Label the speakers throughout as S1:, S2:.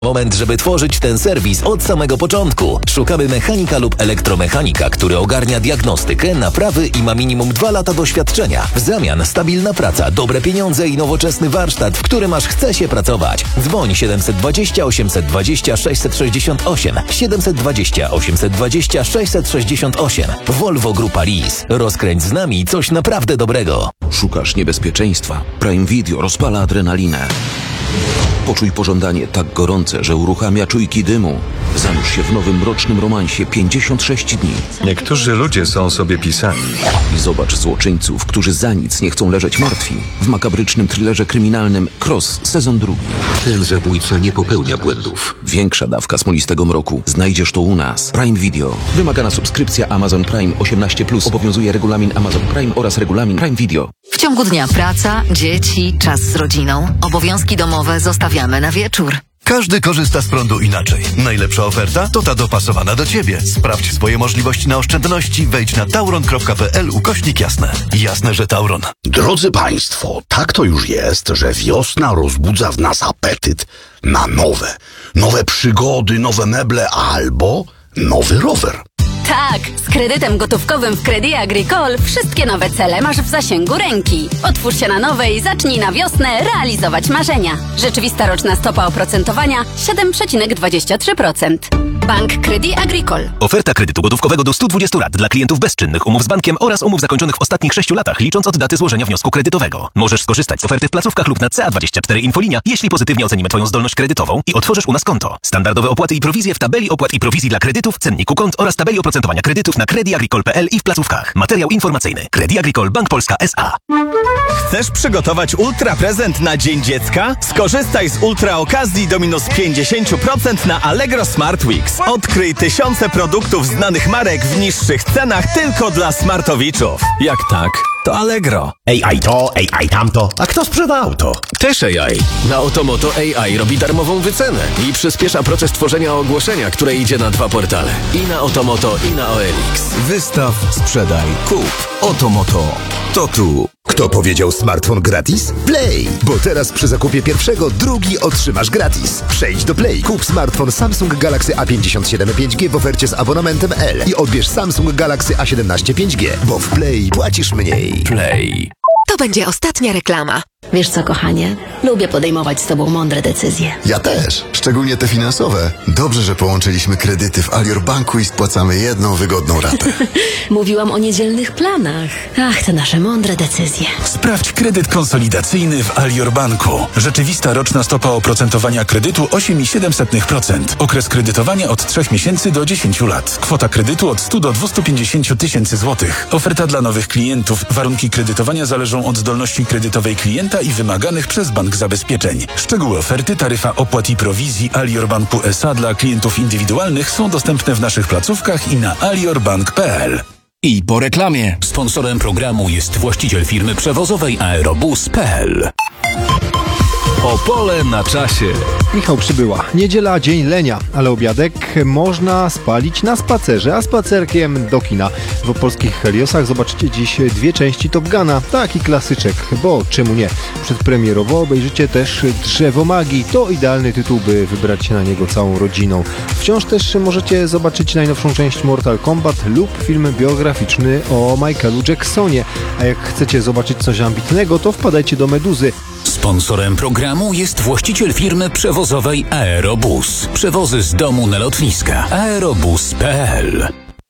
S1: Moment, żeby tworzyć ten serwis od samego początku. Szukamy mechanika lub elektromechanika, który ogarnia diagnostykę, naprawy i ma minimum 2 lata doświadczenia. W zamian stabilna praca, dobre pieniądze i nowoczesny warsztat, w którym aż chce się pracować. Dzwoń 720 820 668 720 820 668. Volvo Grupa Lis. Rozkręć z nami coś naprawdę dobrego.
S2: Szukasz niebezpieczeństwa? Prime Video rozpala adrenalinę. Poczuj pożądanie tak gorące, że uruchamia czujki dymu. Zanurz się w nowym mrocznym romansie 56 dni.
S3: Niektórzy ludzie są sobie pisani.
S2: I zobacz złoczyńców, którzy za nic nie chcą leżeć martwi. W makabrycznym thrillerze kryminalnym Cross, sezon 2.
S4: Ten zabójca nie popełnia błędów.
S2: Większa dawka smolistego mroku. Znajdziesz to u nas. Prime Video. Wymagana subskrypcja Amazon Prime 18+. Obowiązuje regulamin Amazon Prime oraz regulamin Prime Video.
S5: W ciągu dnia praca, dzieci, czas z rodziną. Obowiązki domowe zostawiamy na wieczór.
S6: Każdy korzysta z prądu inaczej. Najlepsza oferta to ta dopasowana do Ciebie. Sprawdź swoje możliwości na oszczędności. Wejdź na tauron.pl/jasne. Jasne, że Tauron.
S7: Drodzy Państwo, tak to już jest, że wiosna rozbudza w nas apetyt na nowe przygody, nowe meble albo nowy rower.
S8: Tak, z kredytem gotówkowym w Crédit Agricole wszystkie nowe cele masz w zasięgu ręki. Otwórz się na nowe i zacznij na wiosnę realizować marzenia. Rzeczywista roczna stopa oprocentowania 7,23%. Bank Crédit Agricole.
S9: Oferta kredytu gotówkowego do 120 lat dla klientów bezczynnych, umów z bankiem oraz umów zakończonych w ostatnich 6 latach, licząc od daty złożenia wniosku kredytowego. Możesz skorzystać z oferty w placówkach lub na CA24 Infolinia, jeśli pozytywnie ocenimy Twoją zdolność kredytową i otworzysz u nas konto. Standardowe opłaty i prowizje w tabeli opłat i prowizji dla kredytów, cenniku kont oraz tabeli oprocentowania kredytów na crediagricole.pl i w placówkach. Materiał informacyjny. Crédit Agricole Bank Polska S.A.
S10: Chcesz przygotować ultra prezent na Dzień Dziecka? Skorzystaj z ultra okazji do minus 50% na Allegro Smart Weeks. Odkryj tysiące produktów znanych marek w niższych cenach tylko dla smartowiczów.
S11: Jak tak, to Allegro.
S12: AI to, AI tamto. A kto sprzeda auto?
S11: Też AI. Na Otomoto AI robi darmową wycenę i przyspiesza proces tworzenia ogłoszenia, które idzie na 2 portale. I na Otomoto, i na OLX.
S13: Wystaw, sprzedaj, kup. Otomoto. To tu.
S12: Kto powiedział smartfon gratis? Play! Bo teraz przy zakupie pierwszego, drugi otrzymasz gratis. Przejdź do Play, kup smartfon Samsung Galaxy A57 5G w ofercie z abonamentem L i odbierz Samsung Galaxy A17 5G, bo w Play płacisz mniej.
S11: Play.
S14: To będzie ostatnia reklama.
S8: Wiesz co, kochanie? Lubię podejmować z tobą mądre decyzje.
S15: Ja też, szczególnie te finansowe. Dobrze, że połączyliśmy kredyty w Alior Banku i spłacamy jedną wygodną ratę.
S8: Mówiłam o niedzielnych planach. Ach, te nasze mądre decyzje.
S13: Sprawdź kredyt konsolidacyjny w Alior Banku. Rzeczywista roczna stopa oprocentowania kredytu 8,7%. Okres kredytowania od 3 miesięcy do 10 lat. Kwota kredytu od 100 do 250 tysięcy złotych. Oferta dla nowych klientów. Warunki kredytowania zależą od zdolności kredytowej klienta i wymaganych przez bank zabezpieczeń. Szczegóły oferty, taryfa opłat i prowizji Alior Banku S.A. dla klientów indywidualnych są dostępne w naszych placówkach i na aliorbank.pl.
S11: I po reklamie. Sponsorem programu jest właściciel firmy przewozowej Aerobus.pl. Opole na czasie.
S16: Michał Przybyła. Niedziela, dzień lenia, ale obiadek można spalić na spacerze, a spacerkiem do kina. W opolskich Heliosach zobaczycie dziś 2 części Top Guna. Taki klasyczek, bo czemu nie? Przedpremierowo obejrzycie też Drzewo Magii. To idealny tytuł, by wybrać się na niego całą rodziną. Wciąż też możecie zobaczyć najnowszą część Mortal Kombat lub film biograficzny o Michaelu Jacksonie. A jak chcecie zobaczyć coś ambitnego, to wpadajcie do Meduzy.
S11: Sponsorem programu jest właściciel firmy przewozowej Aerobus. Przewozy z domu na lotniska. Aerobus.pl.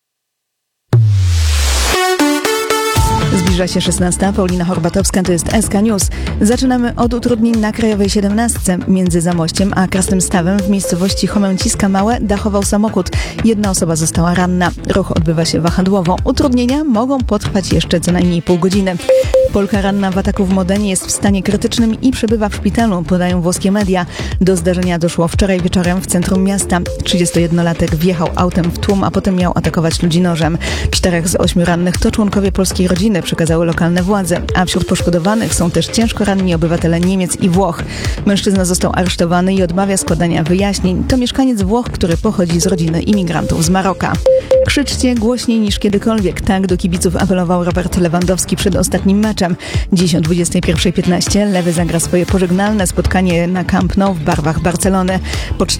S17: Zbliża się 16. Paulina Horbatowska, to jest SK News. Zaczynamy od utrudnień na Krajowej 17. Między Zamościem a Krasnym Stawem w miejscowości Chomęciska Małe dachował samochód. 1 osoba została ranna. Ruch odbywa się wahadłowo. Utrudnienia mogą potrwać jeszcze co najmniej pół godziny. Polka ranna w ataku w Modenie jest w stanie krytycznym i przebywa w szpitalu, podają włoskie media. Do zdarzenia doszło wczoraj wieczorem w centrum miasta. 31-latek wjechał autem w tłum, a potem miał atakować ludzi nożem. 4 z 8 rannych to członkowie polskiej rodziny, przekazały lokalne władze, a wśród poszkodowanych są też ciężko ranni obywatele Niemiec i Włoch. Mężczyzna został aresztowany i odmawia składania wyjaśnień. To mieszkaniec Włoch, który pochodzi z rodziny imigrantów z Maroka. Krzyczcie głośniej niż kiedykolwiek. Tak do kibiców apelował Robert Lewandowski przed ostatnim meczem. Dziś o 21:15 Lewy zagra swoje pożegnalne spotkanie na Camp Nou w barwach Barcelony. Po